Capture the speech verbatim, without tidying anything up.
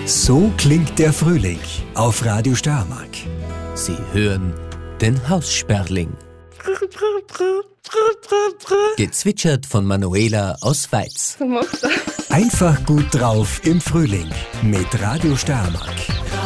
So klingt der Frühling auf Radio Steiermark. Sie hören den Haussperling. Gezwitschert von Manuela aus Weiz. Einfach gut drauf im Frühling mit Radio Steiermark.